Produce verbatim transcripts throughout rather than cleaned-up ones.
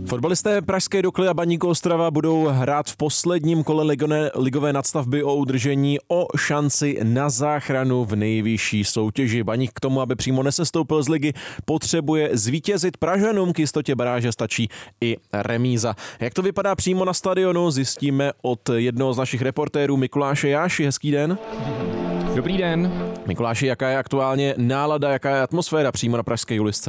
Fotbalisté pražské Dukly a Baníku Ostrava budou hrát v posledním kole ligové, ligové nadstavby o udržení o šanci na záchranu v nejvyšší soutěži. Baník k tomu, aby přímo nesestoupil z ligy, potřebuje zvítězit. Pražanům k jistotě baráže stačí i remíza. Jak to vypadá přímo na stadionu, zjistíme od jednoho z našich reportérů Mikuláše Jáši. Hezký den. Dobrý den. Mikuláši, jaká je aktuálně nálada, jaká je atmosféra přímo na pražské Julisce?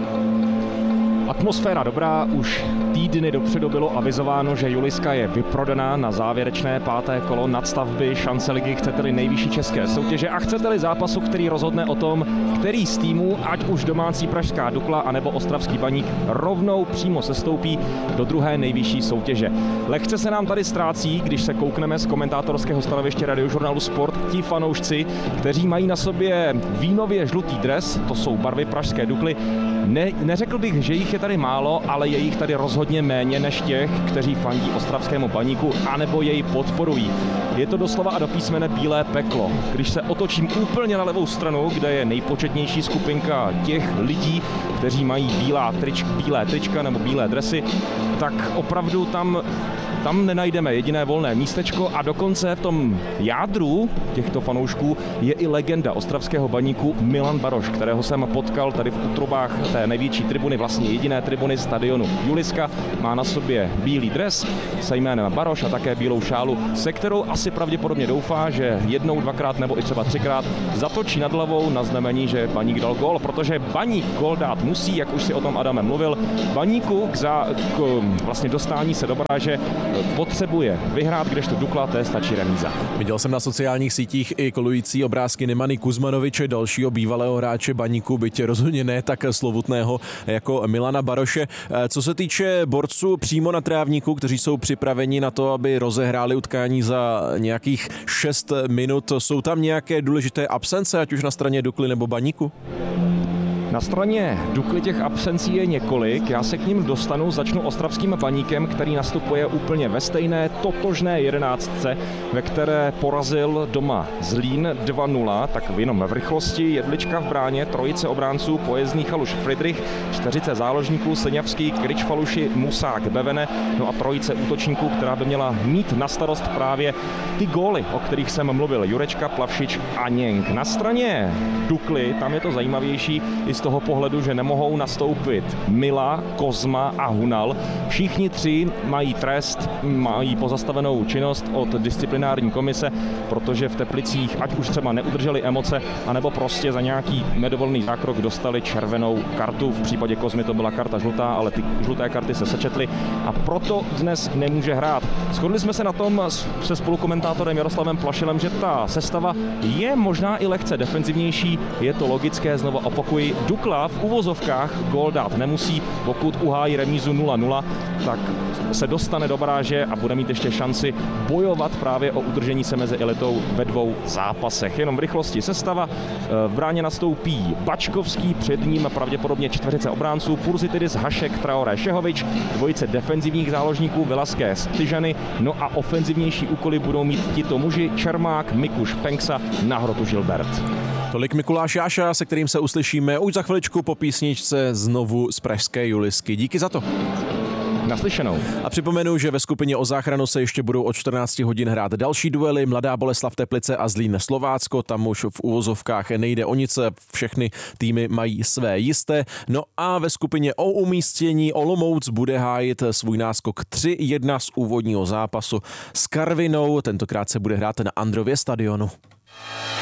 Atmosféra dobrá, už týdny dopředu bylo avizováno, že Juliska je vyprodaná na závěrečné páté kolo nadstavby šance ligy, chcete-li nejvyšší české soutěže a chcete-li zápasu, který rozhodne o tom, který z týmů, ať už domácí pražská Dukla anebo ostravský Baník, rovnou přímo sestoupí do druhé nejvyšší soutěže. Lehce se nám tady ztrácí, když se koukneme z komentátorského stanoviště radiožurnálu Sport, ti fanoušci, kteří mají na sobě vínově žlutý dres, to jsou barvy pražské Dukly. Ne, neřekl bych, že jich je tady málo, ale je jich tady rozhodně méně než těch, kteří fandí ostravskému Baníku anebo jej podporují. Je to doslova a do písmene bílé peklo. Když se otočím úplně na levou stranu, kde je nejpočetnější skupinka těch lidí, kteří mají bílá trič, bílé trička nebo bílé dresy, tak opravdu tam Tam nenajdeme jediné volné místečko a dokonce v tom jádru těchto fanoušků je i legenda ostravského Baníku Milan Baroš, kterého jsem potkal tady v útrobách té největší tribuny, vlastně jediné tribuny stadionu Juliska. Má na sobě bílý dres se jménem Baroš a také bílou šálu, se kterou asi pravděpodobně doufá, že jednou, dvakrát nebo i třeba třikrát zatočí nad hlavou na znamení, že Baník dal gól, protože Baník gól dát musí, jak už si o tom Adame mluvil. Baníku k, za, k vlastně dostání se do baráže potřebuje vyhrát, kdežto Dukla, té stačí remíza. Viděl jsem na sociálních sítích i kolující obrázky Nemany Kuzmanoviče, dalšího bývalého hráče Baníku, byť rozhodně ne tak slovutného jako Milana Baroše. Co se týče borců přímo na trávníku, kteří jsou připraveni na to, aby rozehráli utkání za nějakých šest minut, jsou tam nějaké důležité absence, ať už na straně Dukly nebo Baníku? Na straně Dukly těch absencí je několik, já se k ním dostanu, začnu ostravským Baníkem, který nastupuje úplně ve stejné totožné jedenáctce, ve které porazil doma Zlín dva nula, tak jenom v rychlosti, jedlička v bráně, trojice obránců, pojezdný Chaluš Friedrich, čtyřice záložníků, Seňavský, Kryč Faluši, Musák, Bevene, no a trojice útočníků, která by měla mít na starost právě ty góly, o kterých jsem mluvil, Jurečka, Plavšič a Něnk. Na straně Dukly, tam je to zajímavější i z toho pohledu, že nemohou nastoupit Mila, Kozma a Hunal. Všichni tři mají trest, mají pozastavenou činnost od disciplinární komise, protože v Teplicích ať už třeba neudrželi emoce, anebo prostě za nějaký nedovolený zákrok dostali červenou kartu. V případě Kozmy to byla karta žlutá, ale ty žluté karty se sečetly a proto dnes nemůže hrát. Shodli jsme se na tom se spolukomentátorem Jaroslavem Plašilem, že ta sestava je možná i lehce defenzivnější, je to logické, znovu opakuji, Dukla v uvozovkách gól dát nemusí, pokud uhájí remízu nula nula, tak se dostane do baráže a bude mít ještě šanci bojovat právě o udržení se mezi elitou ve dvou zápasech. Jenom v rychlosti sestava, v bráně nastoupí Bačkovský, před ním pravděpodobně čtveřice obránců, Purzitidis, Hašek, Traoré, Šehovič, dvojice defenzivních záložníků Velasquez, Tyžany, no a ofenzivnější úkoly budou mít tito muži Čermák, Mikuš, Penksa, na hrotu Žilbert. Tolik Mikuláš Jáša, se kterým se uslyšíme už za chviličku po písničce znovu z pražské Julisky. Díky za to. Naslyšenou. A připomenu, že ve skupině o záchranu se ještě budou od čtrnáct hodin hrát další duely. Mladá Boleslav Teplice a Zlín Slovácko. Tam už v uvozovkách nejde o nic. Všechny týmy mají své jisté. No a ve skupině o umístění Olomouc bude hájit svůj náskok tři jedna z úvodního zápasu s Karvinou. Tentokrát se bude hrát na Andrově stadionu.